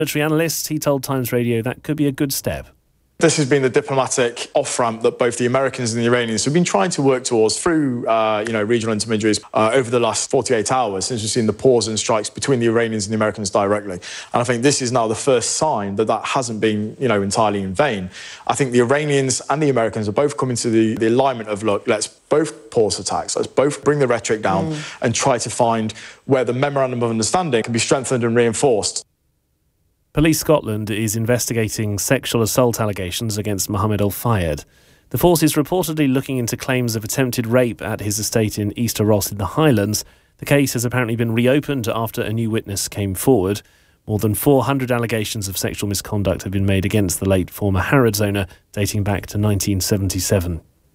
Military analyst, he told Times Radio that could be a good step. This has been the diplomatic off-ramp that both the Americans and the Iranians have been trying to work towards through, regional intermediaries over the last 48 hours since we've seen the pause in strikes between the Iranians and the Americans directly. And I think this is now the first sign that that hasn't been, entirely in vain. I think the Iranians and the Americans are both coming to the alignment of, look, let's both pause attacks, let's both bring the rhetoric down and try to find where the memorandum of understanding can be strengthened and reinforced. Police Scotland is investigating sexual assault allegations against Mohammed Al-Fayed. The force is reportedly looking into claims of attempted rape at his estate in Easter Ross in the Highlands. The case has apparently been reopened after a new witness came forward. More than 400 allegations of sexual misconduct have been made against the late former Harrods owner, dating back to 1977.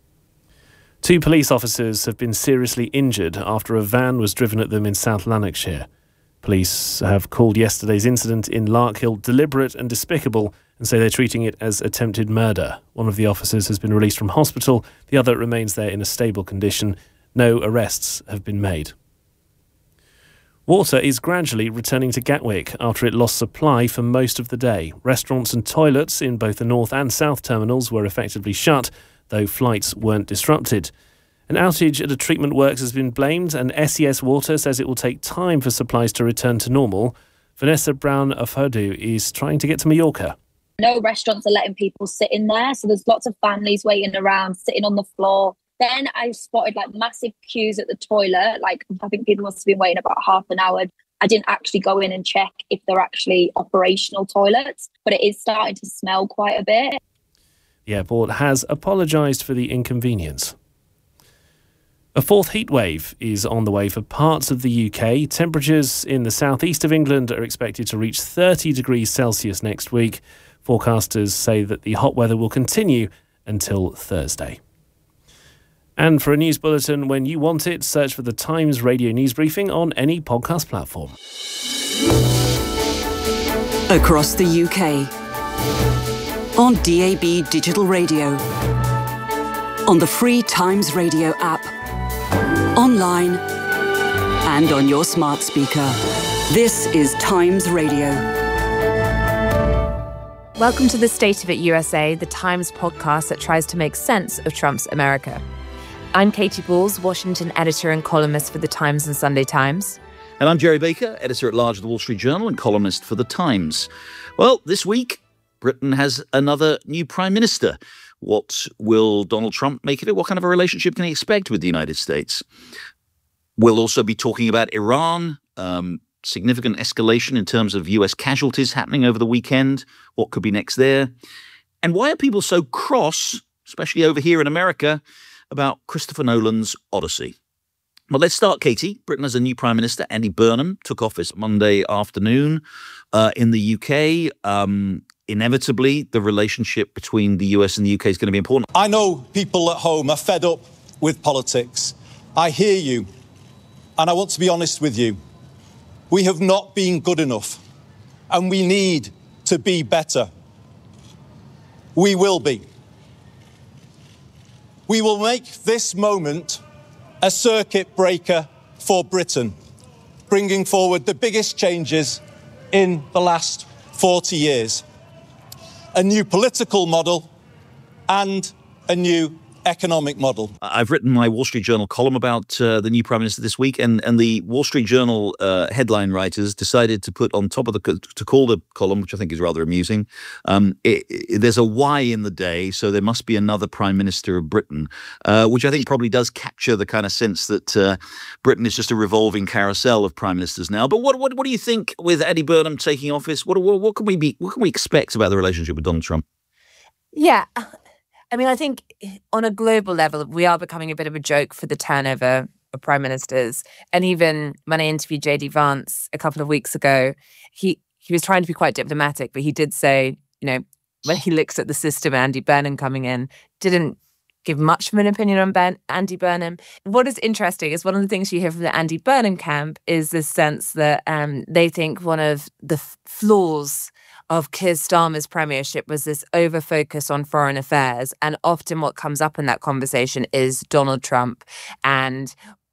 2 police officers have been seriously injured after a van was driven at them in South Lanarkshire. Police have called yesterday's incident in Larkhill deliberate and despicable and say they're treating it as attempted murder. One of the officers has been released from hospital. The other remains there in a stable condition. No arrests have been made. Water is gradually returning to Gatwick after it lost supply for most of the day. Restaurants and toilets in both the north and south terminals were effectively shut, though flights weren't disrupted. An outage at a treatment works has been blamed, and SES Water says it will take time for supplies to return to normal. Vanessa Brown of Hodu is trying to get to Mallorca. No restaurants are letting people sit in there, so there's lots of families waiting around, sitting on the floor. Then I spotted massive queues at the toilet. I think people must have been waiting about half an hour. I didn't actually go in and check if they're actually operational toilets, but it is starting to smell quite a bit. The airport has apologised for the inconvenience. A fourth heatwave is on the way for parts of the UK. Temperatures in the southeast of England are expected to reach 30 degrees Celsius next week. Forecasters say that the hot weather will continue until Thursday. And for a news bulletin when you want it, search for the Times Radio News Briefing on any podcast platform. Across the UK. On DAB Digital Radio. On the free Times Radio app. Online and on your smart speaker. This is Times Radio. Welcome to the State of It USA, the Times podcast that tries to make sense of Trump's America. I'm Katie Balls, Washington editor and columnist for The Times and Sunday Times. And I'm Jerry Baker, editor-at-large of The Wall Street Journal and columnist for The Times. Well, this week, Britain has another new prime minister. What will Donald Trump make of it? What kind of a relationship can he expect with the United States? We'll also be talking about Iran, significant escalation in terms of US casualties happening over the weekend. What could be next there? And why are people so cross, especially over here in America, about Christopher Nolan's Odyssey? Well, let's start, Katie. Britain has a new Prime Minister. Andy Burnham took office Monday afternoon in the UK. Inevitably, the relationship between the US and the UK is going to be important. I know people at home are fed up with politics. I hear you, and I want to be honest with you. We have not been good enough, and we need to be better. We will be. We will make this moment a circuit breaker for Britain, bringing forward the biggest changes in the last 40 years. A new political model and a new economic model. I've written my Wall Street Journal column about the new Prime Minister this week, and the Wall Street Journal headline writers decided to put on top of to call the column, which I think is rather amusing, there's a Y in the day, so there must be another Prime Minister of Britain, which I think probably does capture the kind of sense that Britain is just a revolving carousel of Prime Ministers now. But what do you think with Andy Burnham taking office? What can we expect about the relationship with Donald Trump? Yeah. I mean, I think on a global level, we are becoming a bit of a joke for the turnover of prime ministers. And even when I interviewed J.D. Vance a couple of weeks ago, he was trying to be quite diplomatic, but he did say, when he looks at the system, Andy Burnham coming in, didn't give much of an opinion on Andy Burnham. What is interesting is one of the things you hear from the Andy Burnham camp is this sense that they think one of the flaws of Keir Starmer's premiership was this over-focus on foreign affairs. And often what comes up in that conversation is Donald Trump and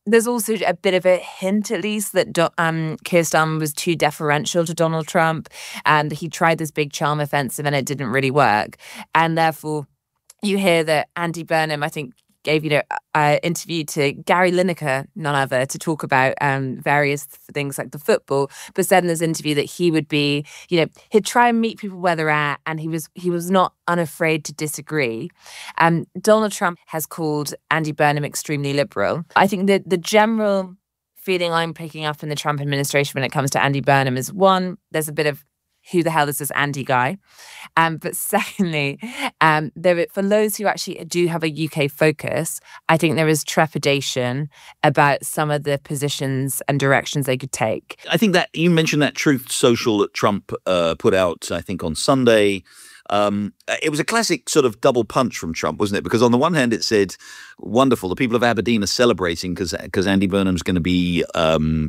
there's also a bit of a hint, at least, that Keir Starmer was too deferential to Donald Trump, and he tried this big charm offensive and it didn't really work. And therefore, you hear that Andy Burnham, I think, gave an interview to Gary Lineker, none other, to talk about various things like the football, but said in this interview that he would be, he'd try and meet people where they're at, and he was not unafraid to disagree. Donald Trump has called Andy Burnham extremely liberal. I think that the general feeling I'm picking up in the Trump administration when it comes to Andy Burnham is, one, there's a bit of who the hell is this Andy guy? But secondly, for those who actually do have a UK focus, I think there is trepidation about some of the positions and directions they could take. I think that you mentioned that Truth Social that Trump put out, I think, on Sunday. It was a classic sort of double punch from Trump, wasn't it? Because on the one hand, it said, wonderful, the people of Aberdeen are celebrating because Andy Burnham's going to be, going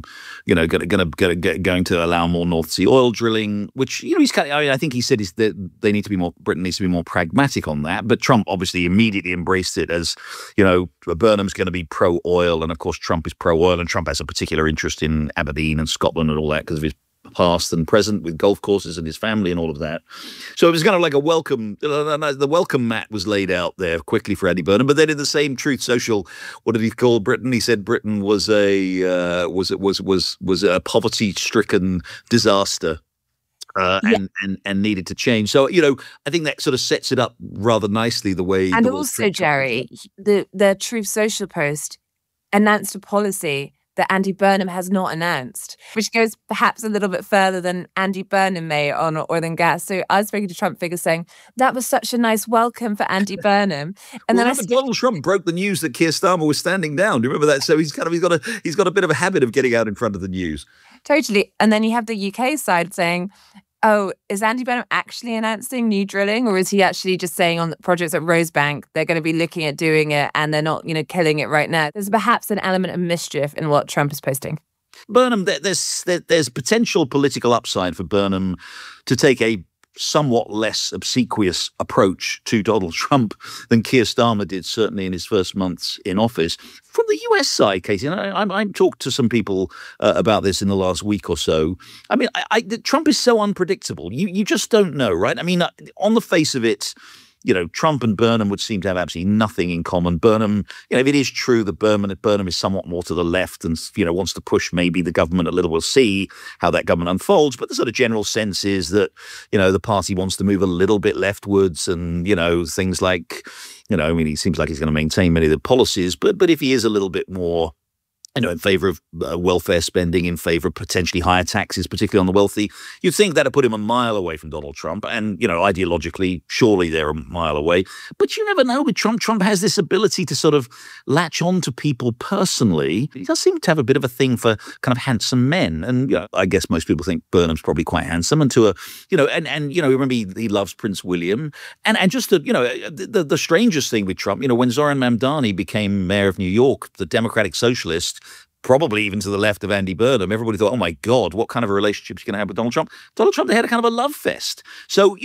to allow more North Sea oil drilling, which, he's kind of, I think he said is that Britain needs to be more pragmatic on that. But Trump obviously immediately embraced it as, Burnham's going to be pro-oil. And of course, Trump is pro-oil, and Trump has a particular interest in Aberdeen and Scotland and all that because of his past and present with golf courses and his family and all of that. So it was kind of like a welcome, the welcome mat was laid out there quickly for Andy Burnham. But then in the same Truth Social, what did he call Britain? He said Britain was a poverty-stricken disaster. And needed to change. So, I think that sort of sets it up rather nicely the way. And also, Jerry, the Truth Social post announced a policy that Andy Burnham has not announced, which goes perhaps a little bit further than Andy Burnham may on oil and gas. So I was speaking to Trump figures saying, that was such a nice welcome for Andy Burnham. And then Donald Trump broke the news that Keir Starmer was standing down. Do you remember that? So he's got a bit of a habit of getting out in front of the news. Totally. And then you have the UK side saying, oh, is Andy Burnham actually announcing new drilling, or is he actually just saying on the projects at Rosebank they're going to be looking at doing it and they're not, killing it right now? There's perhaps an element of mischief in what Trump is posting. Burnham, there's potential political upside for Burnham to take a somewhat less obsequious approach to Donald Trump than Keir Starmer did, certainly in his first months in office. From the US side, Katie, and I've talked to some people about this in the last week or so. I mean, Trump is so unpredictable. You just don't know, right? I mean, on the face of it, Trump and Burnham would seem to have absolutely nothing in common. Burnham, if it is true that Burnham is somewhat more to the left and, wants to push maybe the government a little, we'll see how that government unfolds. But the sort of general sense is that, the party wants to move a little bit leftwards and, things like, he seems like he's going to maintain many of the policies. But if he is a little bit more, in favor of welfare spending, in favor of potentially higher taxes, particularly on the wealthy, you'd think that'd put him a mile away from Donald Trump. And, ideologically, surely they're a mile away. But you never know with Trump. Trump has this ability to sort of latch on to people personally. He does seem to have a bit of a thing for kind of handsome men. And, I guess most people think Burnham's probably quite handsome. And remember he loves Prince William. And just the strangest thing with Trump, when Zoran Mamdani became mayor of New York, the Democratic Socialist, probably even to the left of Andy Burnham, everybody thought, oh my God, what kind of a relationship is he going to have with Donald Trump? Donald Trump, they had a kind of a love fest. So,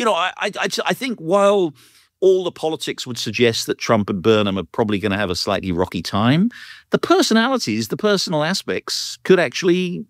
I think while all the politics would suggest that Trump and Burnham are probably going to have a slightly rocky time, the personalities, the personal aspects could actually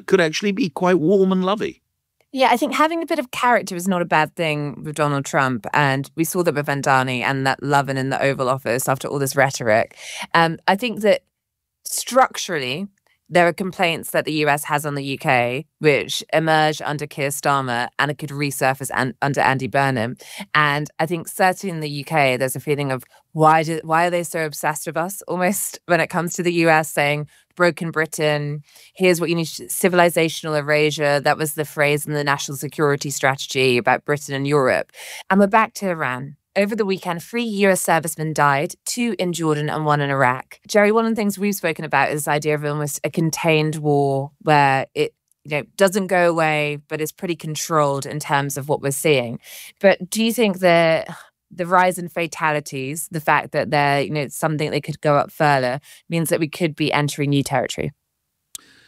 be quite warm and lovey. Yeah, I think having a bit of character is not a bad thing with Donald Trump. And we saw that with Mamdani and that loving in the Oval Office after all this rhetoric. I think that structurally, there are complaints that the US has on the UK, which emerged under Keir Starmer and it could resurface under Andy Burnham. And I think certainly in the UK, there's a feeling of why are they so obsessed with us almost when it comes to the US, saying broken Britain, here's what you need, civilizational erasure. That was the phrase in the national security strategy about Britain and Europe. And we're back to Iran. Over the weekend, 3 US servicemen died, 2 in Jordan and 1 in Iraq. Jerry, one of the things we've spoken about is this idea of almost a contained war where it doesn't go away, but is pretty controlled in terms of what we're seeing. But do you think that the rise in fatalities, the fact that they're something that could go up further, means that we could be entering new territory?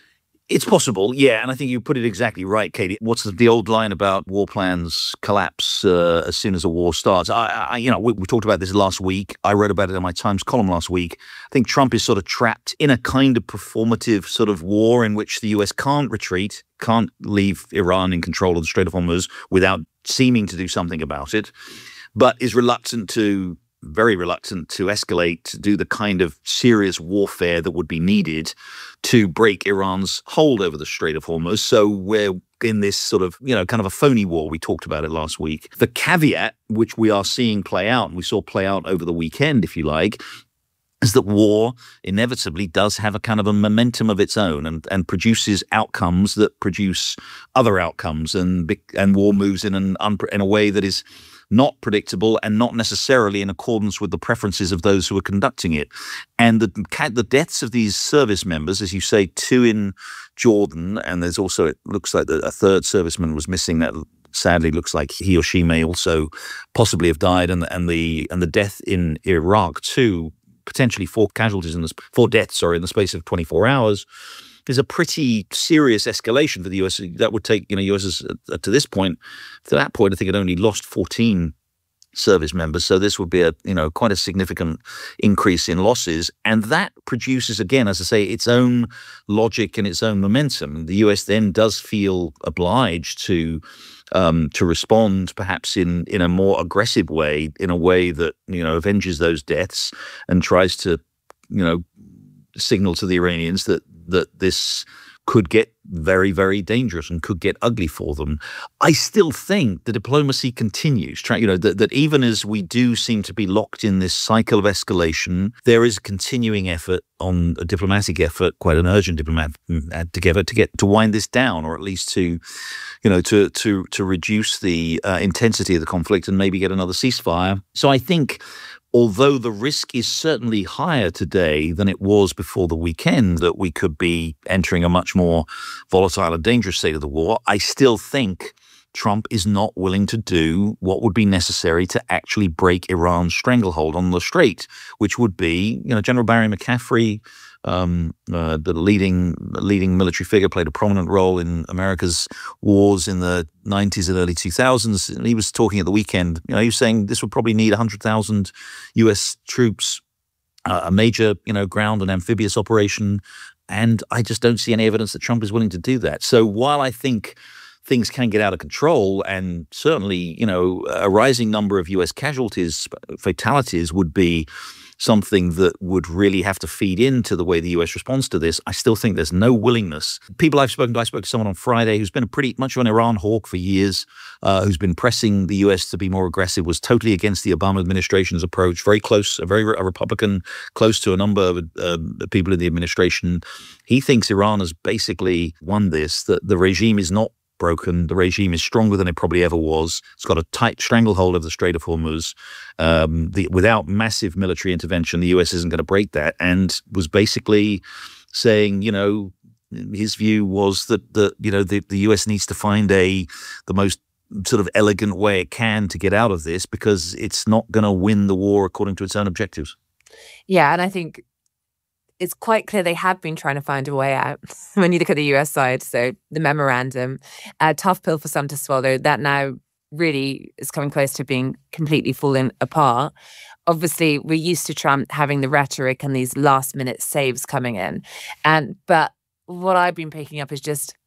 It's possible, yeah, and I think you put it exactly right, Katie. What's the old line about war plans collapse as soon as a war starts? We talked about this last week. I wrote about it in my Times column last week. I think Trump is sort of trapped in a kind of performative sort of war in which the US can't retreat, can't leave Iran in control of the Strait of Hormuz without seeming to do something about it, but is very reluctant to escalate, to do the kind of serious warfare that would be needed to break Iran's hold over the Strait of Hormuz. So we're in this sort of, kind of a phony war. We talked about it last week. The caveat, which we are seeing play out, and we saw play out over the weekend, if you like, is that war inevitably does have a kind of a momentum of its own and produces outcomes that produce other outcomes, and war moves in a way that is not predictable and not necessarily in accordance with the preferences of those who are conducting it. And the deaths of these service members, as you say, 2 in Jordan, and there's also, it looks like a third serviceman was missing. That sadly looks like he or she may also possibly have died, and the death in Iraq too, potentially 4 deaths in the space of 24 hours. Is a pretty serious escalation for the US. That would take, US to that point, I think it only lost 14 service members. So this would be quite a significant increase in losses. And that produces, again, as I say, its own logic and its own momentum. The US then does feel obliged to respond perhaps in a more aggressive way, in a way that, avenges those deaths and tries to, signal to the Iranians that this could get very, very dangerous and could get ugly for them. I still think the diplomacy continues. That even as we do seem to be locked in this cycle of escalation, there is a continuing effort, on a diplomatic effort, quite an urgent diplomatic to wind this down, or at least to reduce the intensity of the conflict and maybe get another ceasefire. So I think, although the risk is certainly higher today than it was before the weekend that we could be entering a much more volatile and dangerous state of the war, I still think Trump is not willing to do what would be necessary to actually break Iran's stranglehold on the strait, which would be, General Barry McCaffrey, the leading military figure, played a prominent role in America's wars in the 90s and early 2000s. And he was talking at the weekend, he was saying this would probably need 100,000 US troops, a major, ground and amphibious operation. And I just don't see any evidence that Trump is willing to do that. So while I think things can get out of control, and certainly, a rising number of US fatalities would be something that would really have to feed into the way the US responds to this, I still think there's no willingness. People I've spoken to, I spoke to someone on Friday who's been pretty much of an Iran hawk for years, who's been pressing the US to be more aggressive, was totally against the Obama administration's approach, very close, a Republican, close to a number of people in the administration. He thinks Iran has basically won this, that the regime is not broken. The regime is stronger than it probably ever was. It's got a tight stranglehold of the Strait of Hormuz. Without massive military intervention, the US isn't going to break that, and was basically saying, his view was that the US needs to find the most sort of elegant way it can to get out of this, because it's not going to win the war according to its own objectives. Yeah, and I think it's quite clear they have been trying to find a way out when you look at the US side. So the memorandum, a tough pill for some to swallow, that now really is coming close to being completely falling apart. Obviously, we're used to Trump having the rhetoric and these last minute saves coming in. But what I've been picking up is just,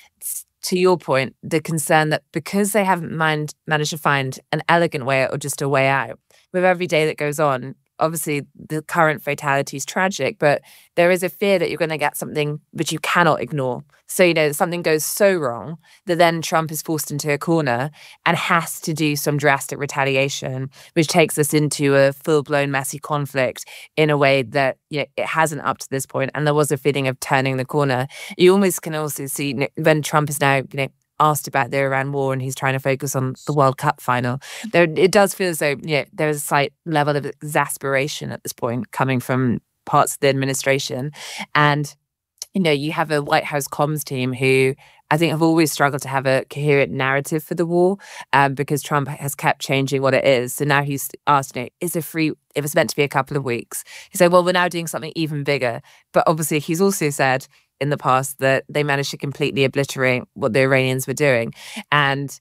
to your point, the concern that because they haven't managed to find an elegant way out or just a way out, with every day that goes on, obviously the current fatality is tragic, but there is a fear that you're going to get something which you cannot ignore. So, something goes so wrong that then Trump is forced into a corner and has to do some drastic retaliation, which takes us into a full-blown messy conflict in a way that it hasn't up to this point. And there was a feeling of turning the corner. You almost can also see when Trump is now, asked about the Iran war and he's trying to focus on the World Cup final, it does feel as though there's a slight level of exasperation at this point coming from parts of the administration. And you have a White House comms team who I think have always struggled to have a coherent narrative for the war, because Trump has kept changing what it is. So now he's asked, if it's meant to be a couple of weeks, he said, well, we're now doing something even bigger. But obviously he's also said, in the past that they managed to completely obliterate what the Iranians were doing. And,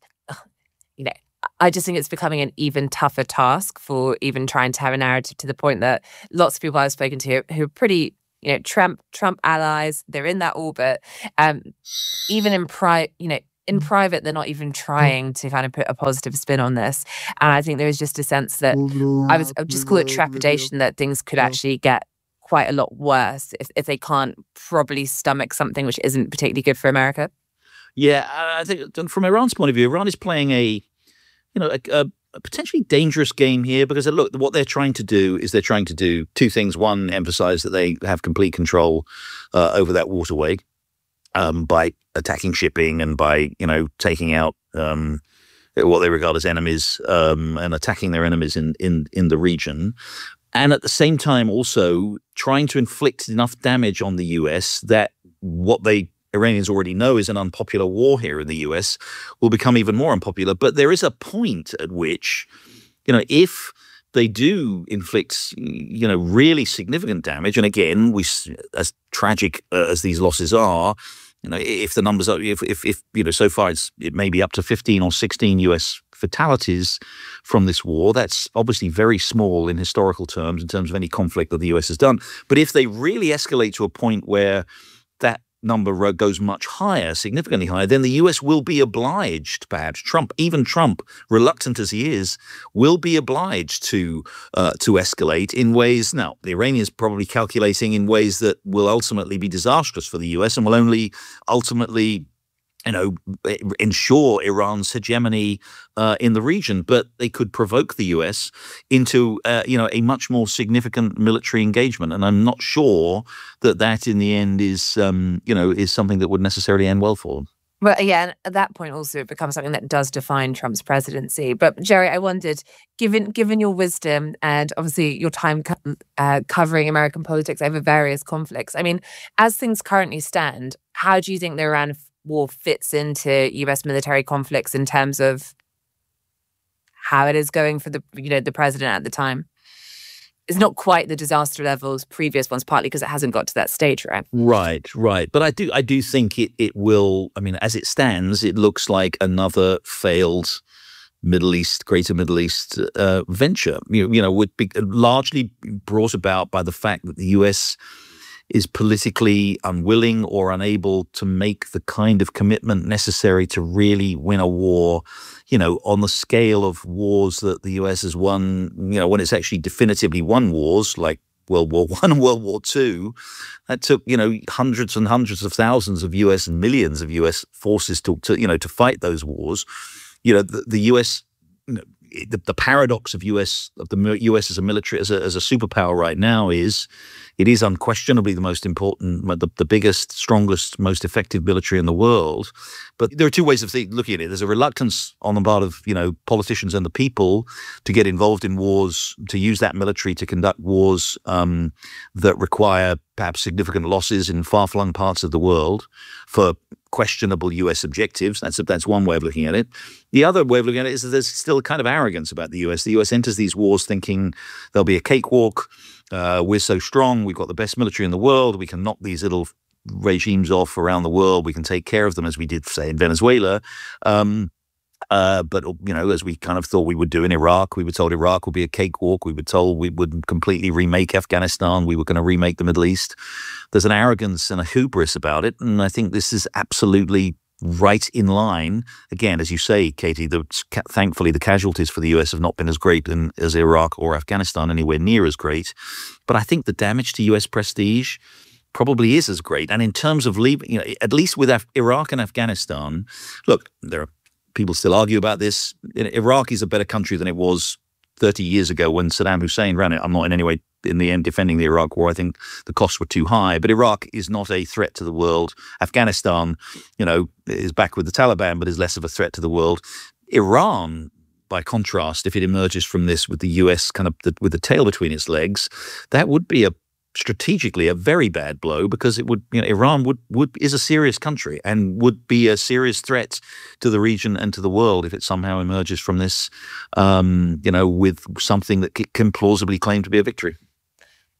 I just think it's becoming an even tougher task for even trying to have a narrative, to the point that lots of people I've spoken to who are pretty, Trump allies, they're in that orbit. Even in private, they're not even trying to kind of put a positive spin on this. And I think there is just a sense that I would just call it trepidation that things could actually get quite a lot worse if they can't probably stomach something which isn't particularly good for America. Yeah, I think from Iran's point of view, Iran is playing a potentially dangerous game here, because look, what they're trying to do is they're trying to do two things. One, emphasize that they have complete control over that waterway by attacking shipping and by, taking out what they regard as enemies and attacking their enemies in the region. And at the same time, also trying to inflict enough damage on the US that what Iranians already know is an unpopular war here in the US will become even more unpopular. But there is a point at which, if they do inflict, really significant damage, and again, as tragic as these losses are, if the numbers are, if so far it may be up to 15 or 16 US fatalities from this war. That's obviously very small in historical terms, in terms of any conflict that the US has done. But if they really escalate to a point where that number goes much higher, significantly higher, then the US will be obliged, perhaps Trump, reluctant as he is, will be obliged to escalate in ways. Now, the Iranians probably calculating in ways that will ultimately be disastrous for the US and will only ultimately ensure Iran's hegemony in the region, but they could provoke the US into a much more significant military engagement, and I'm not sure that in the end is something that would necessarily end well for them. Well, yeah, and at that point also it becomes something that does define Trump's presidency. But Jerry, I wondered, given your wisdom and obviously your time covering American politics over various conflicts, I mean, as things currently stand, how do you think the Iran war fits into US military conflicts in terms of how it is going for the president at the time? It's not quite the disaster levels previous ones, partly because it hasn't got to that stage, right? Right. But I do think it will. I mean, as it stands, it looks like another failed Greater Middle East venture. Would be largely brought about by the fact that the US is politically unwilling or unable to make the kind of commitment necessary to really win a war, on the scale of wars that the US has won, when it's actually definitively won wars like World War I and World War II. That took, hundreds and hundreds of thousands of US and millions of US forces to fight those wars. The US, the paradox of the US as a military, as a superpower right now is, it is unquestionably the most important, the biggest, strongest, most effective military in the world. But there are two ways of looking at it. There's a reluctance on the part of, politicians and the people to get involved in wars, to use that military to conduct wars that require perhaps significant losses in far-flung parts of the world for questionable US objectives. That's one way of looking at it. The other way of looking at it is that there's still a kind of arrogance about the US. The US enters these wars thinking there'll be a cakewalk. We're so strong. We've got the best military in the world. We can knock these little regimes off around the world. We can take care of them, as we did, say, in Venezuela. But, as we kind of thought we would do in Iraq, we were told Iraq would be a cakewalk. We were told we would completely remake Afghanistan. We were going to remake the Middle East. There's an arrogance and a hubris about it. And I think this is absolutely right in line. Again, as you say, Katie, thankfully the casualties for the US have not been as great as Iraq or Afghanistan, anywhere near as great. But I think the damage to US prestige probably is as great. And in terms of leaving, at least with Iraq and Afghanistan, look, there are people still argue about this. Iraq is a better country than it was 30 years ago when Saddam Hussein ran it. I'm not in any way, in the end, defending the Iraq war. I think the costs were too high. But Iraq is not a threat to the world. Afghanistan, is back with the Taliban, but is less of a threat to the world. Iran, by contrast, if it emerges from this with the US kind of with the tail between its legs, that would be strategically a very bad blow, because it would, Iran is a serious country and would be a serious threat to the region and to the world if it somehow emerges from this, with something that can plausibly claim to be a victory.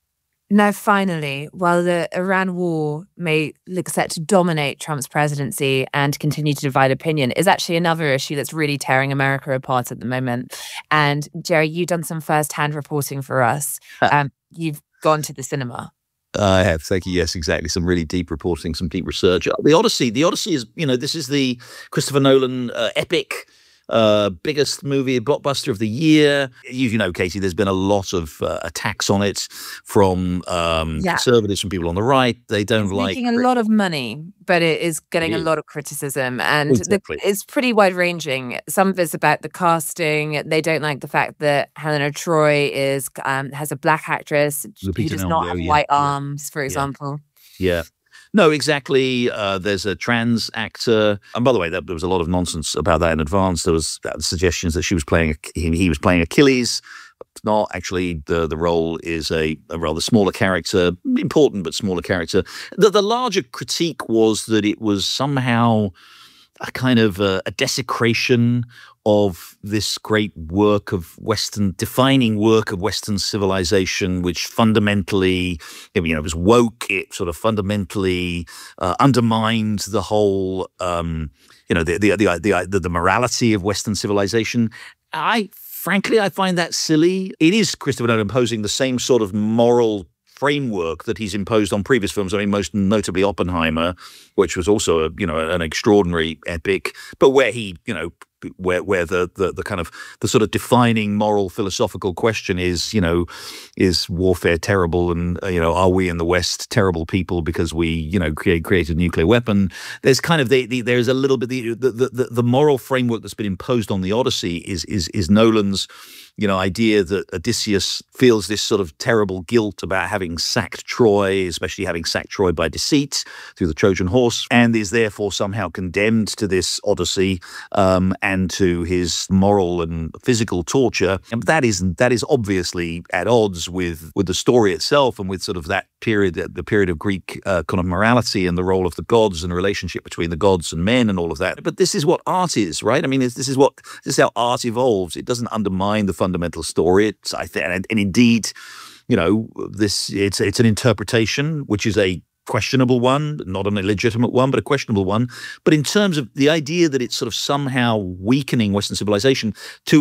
Now, finally, while the Iran war may look set to dominate Trump's presidency and continue to divide opinion, is actually another issue that's really tearing America apart at the moment. And Jerry, you've done some first-hand reporting for us. You've gone to the cinema. I have, thank you. Yes, exactly. Some really deep reporting, some deep research. The Odyssey is, this is the Christopher Nolan epic. Biggest movie, blockbuster of the year. You know, Katie, there's been a lot of attacks on it from conservatives, from people on the right. They don't like making a lot of money, but it is getting a lot of criticism, and it's pretty wide ranging. Some of it's about the casting. They don't like the fact that Helena Troy has a black actress who does not have white arms, for example. Yeah. No, exactly. There's a trans actor, and by the way, there was a lot of nonsense about that in advance. There was suggestions that he was playing Achilles. Not actually. The role is a rather smaller character, important but smaller character. The larger critique was that it was somehow a kind of a desecration of this great work of defining work of Western civilization, which fundamentally, it was woke. It sort of fundamentally undermined the whole, the morality of Western civilization. Frankly, I find that silly. It is Christopher Nolan imposing the same sort of moral framework that he's imposed on previous films. I mean, most notably Oppenheimer, which was also an extraordinary epic, but where he, where the kind of the sort of defining moral philosophical question is, is warfare terrible, and are we in the West terrible people because we created a nuclear weapon? There's kind of there's a little bit the moral framework that's been imposed on the Odyssey is Nolan's idea that Odysseus feels this sort of terrible guilt about having sacked Troy, especially having sacked Troy by deceit through the Trojan horse, and is therefore somehow condemned to this Odyssey and to his moral and physical torture. And that is obviously at odds with the story itself and with sort of that period, the period of Greek kind of morality and the role of the gods and the relationship between the gods and men and all of that. But this is what art is, right? I mean, this is how art evolves. It doesn't undermine the fundamental story. And indeed, it's an interpretation, which is a questionable one, not an illegitimate one, but a questionable one. But in terms of the idea that it's sort of somehow weakening Western civilization,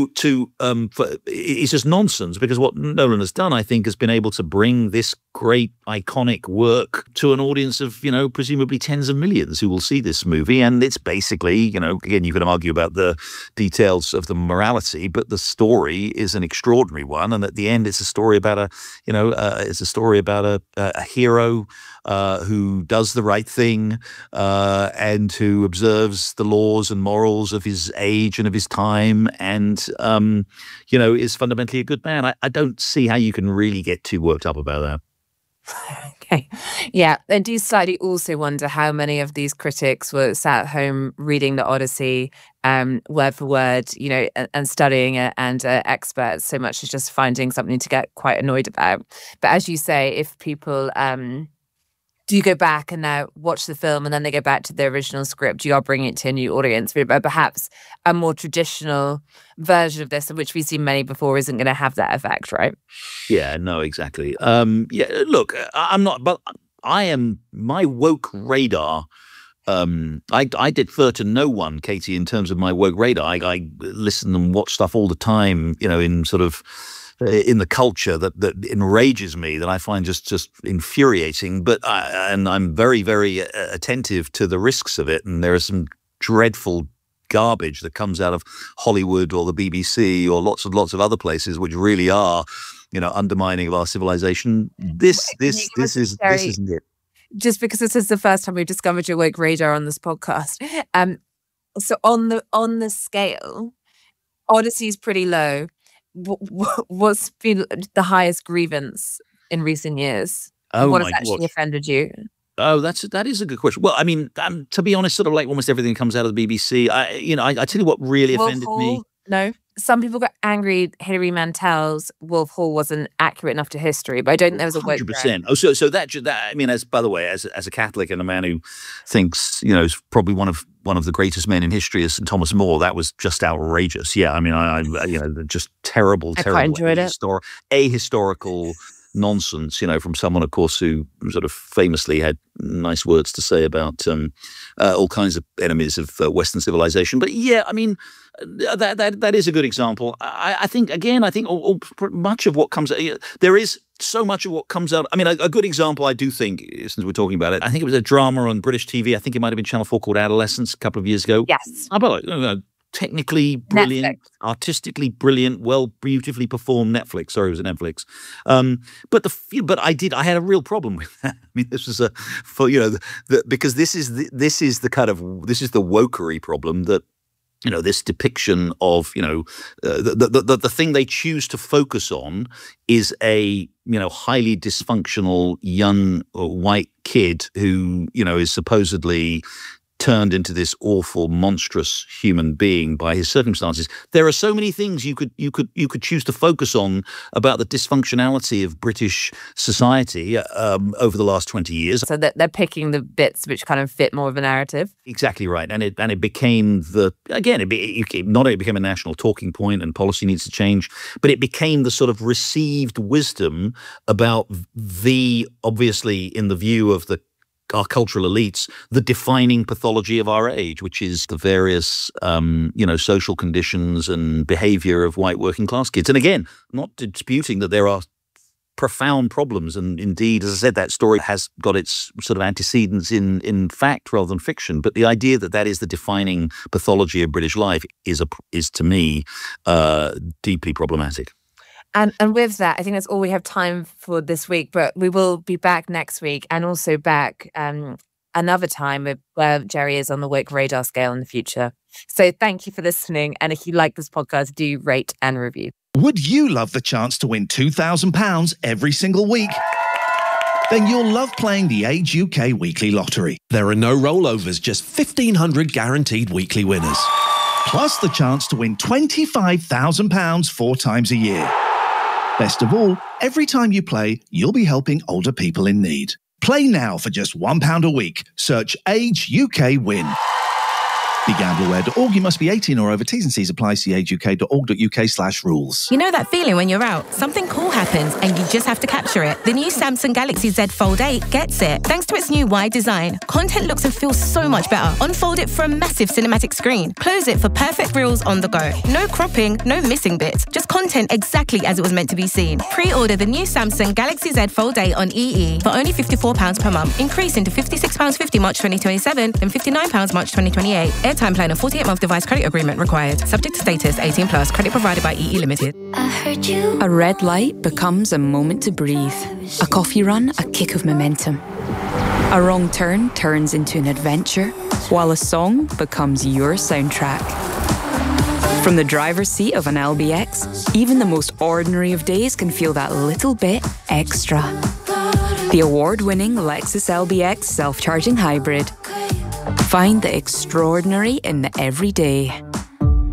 it's just nonsense, because what Nolan has done, I think, has been able to bring this great iconic work to an audience of, presumably tens of millions who will see this movie. And it's basically, again, you can argue about the details of the morality, but the story is an extraordinary one. And at the end, it's a story about a hero who does the right thing and who observes the laws and morals of his age and of his time, and is fundamentally a good man. I don't see how you can really get too worked up about that. Okay. Yeah. I do slightly also wonder how many of these critics were sat at home reading the Odyssey word for word, and studying it, and experts so much as just finding something to get quite annoyed about. But as you say, if people do you go back and now watch the film and then they go back to the original script, you are bringing it to a new audience. But perhaps a more traditional version of this, of which we've seen many before, isn't going to have that effect, right? Yeah, no, exactly. Look, I'm not, but I am, my woke radar, I defer to no one, Katie, in terms of my woke radar. I listen and watch stuff all the time, in sort of, in the culture that enrages me, that I find just infuriating. And I'm very, very attentive to the risks of it. And there are some dreadful garbage that comes out of Hollywood or the BBC or lots of other places, which really are, undermining of our civilization. This isn't it. Just because this is the first time we've discovered your woke radar on this podcast. So on the scale, Odyssey is pretty low. What's been the highest grievance in recent years? What has actually offended you? Oh, that is a good question. Well, I mean, to be honest, sort of like almost everything that comes out of the BBC. I tell you what really offended me. No, some people got angry. Hilary Mantel's Wolf Hall wasn't accurate enough to history, but I don't think there was a 100%. Oh, so that I mean, as by the way, as a Catholic and a man who thinks is probably one of the greatest men in history is St. Thomas More, that was just outrageous. Yeah, I mean, I just terrible. I quite enjoyed ahistorical nonsense, from someone, of course, who sort of famously had nice words to say about all kinds of enemies of Western civilization. But yeah, I mean, that is a good example. I think much of what comes out, there is so much of what comes out. I mean, a good example, I do think, since we're talking about it, I think it was a drama on British TV. I think it might have been Channel 4 called Adolescence a couple of years ago. Yes. Technically brilliant, Netflix. Artistically brilliant, beautifully performed Netflix. Sorry, it was Netflix. But I had a real problem with that. I mean, this was because this is the wokery problem that, this depiction of, the thing they choose to focus on is a, highly dysfunctional young white kid who, is supposedly turned into this awful, monstrous human being by his circumstances. There are so many things you could choose to focus on about the dysfunctionality of British society over the last 20 years. So that they're picking the bits which kind of fit more of a narrative. Exactly right, and it became not only became a national talking point, and policy needs to change, but it became the sort of received wisdom about obviously in the view of our cultural elites, the defining pathology of our age, which is the various, social conditions and behavior of white working class kids. And again, not disputing that there are profound problems. And indeed, as I said, that story has got its sort of antecedents in fact rather than fiction. But the idea that is the defining pathology of British life is to me, deeply problematic. And with that, I think that's all we have time for this week. But we will be back next week, and also back another time where Jerry is on the woke radar scale in the future. So thank you for listening. And if you like this podcast, do rate and review. Would you love the chance to win £2,000 every single week? Then you'll love playing the Age UK Weekly Lottery. There are no rollovers, just 1,500 guaranteed weekly winners. Plus the chance to win £25,000 4 times a year. Best of all, every time you play, you'll be helping older people in need. Play now for just £1 a week. Search Age UK Win. BeGambleAware.org. You must be 18 or over. T's and C's apply. See ageuk.org.uk/rules. You know that feeling when you're out, something cool happens and you just have to capture it. The new Samsung Galaxy Z Fold 8 gets it. Thanks to its new wide design, content looks and feels so much better. Unfold it for a massive cinematic screen. Close it for perfect reels on the go. No cropping, no missing bits. Just content exactly as it was meant to be seen. Pre-order the new Samsung Galaxy Z Fold 8 on EE for only £54 per month, increasing to £56.50 March 2027, then £59 March 2028. Airtime plan and 48-month device credit agreement required. Subject to status, 18+, credit provided by EE Limited. A red light becomes a moment to breathe. A coffee run, a kick of momentum. A wrong turn turns into an adventure, while a song becomes your soundtrack. From the driver's seat of an LBX, even the most ordinary of days can feel that little bit extra. The award-winning Lexus LBX self-charging hybrid. Find the extraordinary in the everyday.